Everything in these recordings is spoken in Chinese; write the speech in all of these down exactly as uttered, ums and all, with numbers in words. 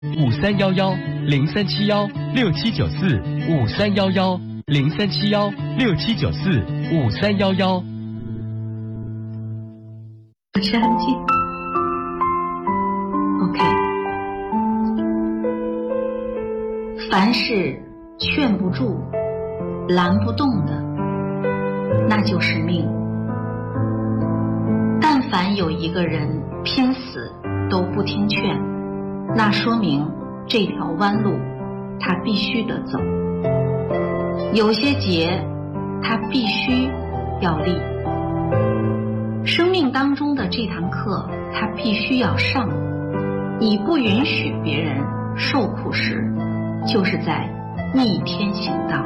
五三幺幺零三七幺六七九四五三幺幺零三七幺六七九四五三幺幺。 是安静 OK。 凡是劝不住拦不动的，那就是命。但凡有一个人拼死都不听劝，那说明这条弯路他必须得走，有些劫他必须要立。生命当中的这堂课他必须要上，你不允许别人受苦时，就是在逆天行道。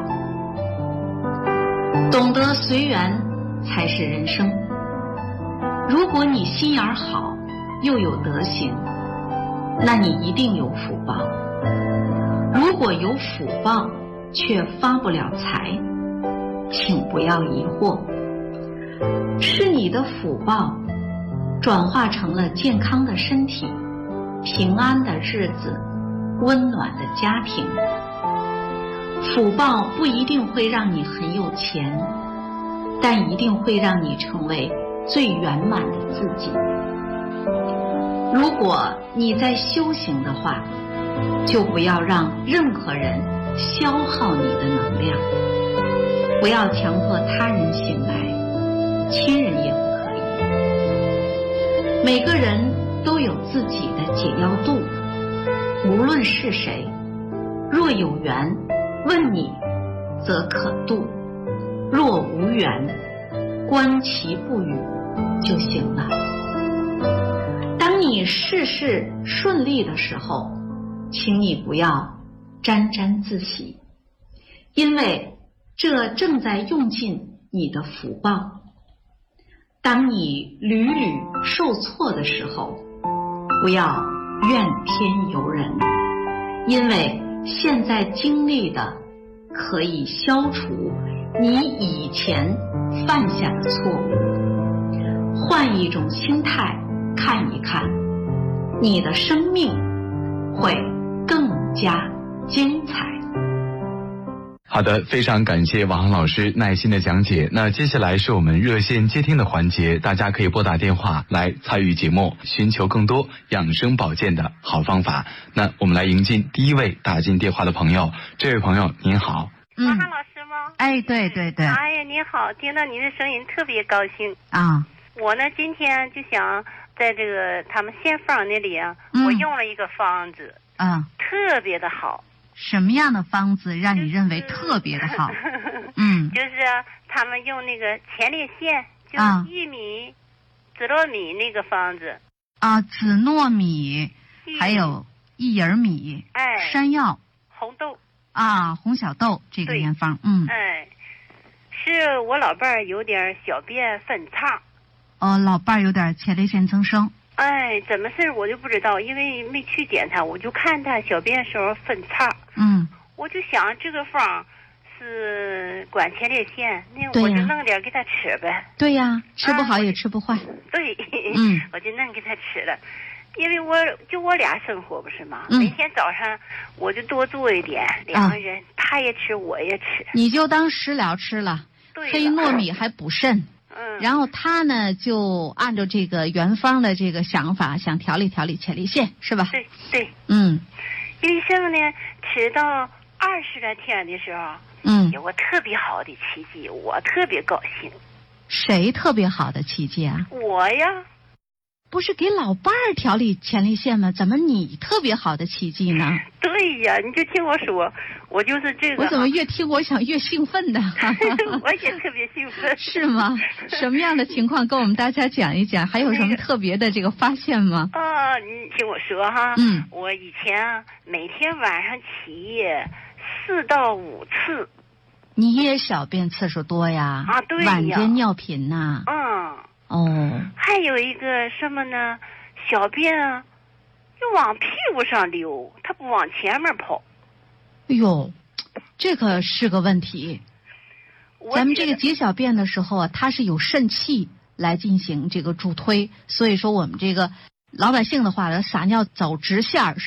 懂得随缘才是人生。如果你心眼好又有德行，那你一定有福报。如果有福报却发不了财，请不要疑惑，是你的福报转化成了健康的身体、平安的日子、温暖的家庭。福报不一定会让你很有钱，但一定会让你成为最圆满的自己。如果你在修行的话，就不要让任何人消耗你的能量，不要强迫他人醒来，亲人也不可以。每个人都有自己的解药度，无论是谁，若有缘问你，则可度；若无缘，观其不语就行了。当你事事顺利的时候，请你不要沾沾自喜，因为这正在用尽你的福报。当你屡屡受挫的时候，不要怨天尤人，因为现在经历的可以消除你以前犯下的错误。换一种心态看一看，你的生命会更加精彩。 好的，非常感谢王航老师耐心的讲解。那接下来是我们热线接听的环节，大家可以拨打电话来参与节目，寻求更多养生保健的好方法。那我们来迎进第一位打进电话的朋友。这位朋友您好。 嗯，王航老师吗？ 哎，对对对。 哎呀，您好，听到您的声音特别高兴啊。 我呢今天就想在这个他们县坊那里啊、嗯、我用了一个方子啊，特别的好。 什么样的方子让你认为特别的好？嗯， 就是他们用那个前列腺，就是玉米、紫糯米那个方子啊，紫糯米，还有薏仁米， 哎， 山药、 红豆啊，红小豆这个原方，嗯， 哎，是我老伴儿有点小便分叉， 哦，老伴儿有点前列腺增生。 哎，怎么事我就不知道，因为没去检查，我就看他小便时候分叉。 嗯， 我就想这个方是管前列腺，那我就弄点给他吃呗。 对呀，吃不好也吃不坏。啊、 对， 嗯， 我就弄给他吃了，因为我就我俩生活不是吗？ 嗯、 每天早上我就多做一点，两个人、啊、他也吃我也吃。 你就当食疗吃了， 对了， 黑糯米还补肾。 嗯， 然后他呢就按照这个原方的这个想法，想调理调理前列腺，是吧？ 对对， 嗯， 因为什么呢？吃到二十来天的时候， 嗯， 有个特别好的奇迹，我特别高兴。 谁特别好的奇迹啊？ 我呀。 不是给老伴儿调理前列腺吗？怎么你特别好的奇迹呢？ 对呀，你就听我说，我就是这个。 我怎么越听我想越兴奋呢？ 我也特别兴奋。 是吗？什么样的情况跟我们大家讲一讲？还有什么特别的这个发现吗？ 啊，你听我说哈。 嗯。 我以前啊，每天晚上起夜四到五次。 你也小便次数多呀？ 啊，对呀。 晚间尿频呐。 嗯。 哦， 还有一个什么呢？小便啊，就往屁股上流，它不往前面跑。 哎呦，这可是个问题。咱们这个解小便的时候啊，它是有肾气来进行这个助推，所以说我们这个老百姓的话呢，撒尿走直线儿是吧？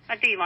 啊，对。